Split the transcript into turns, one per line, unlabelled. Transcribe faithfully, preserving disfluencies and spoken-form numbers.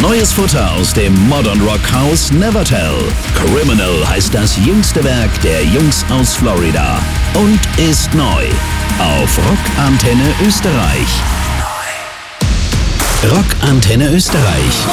Neues Futter aus dem Modern Rock Haus Nevertell. Criminal heißt das jüngste Werk der Jungs aus Florida und ist neu auf Rock Antenne Österreich. Rock Antenne Österreich.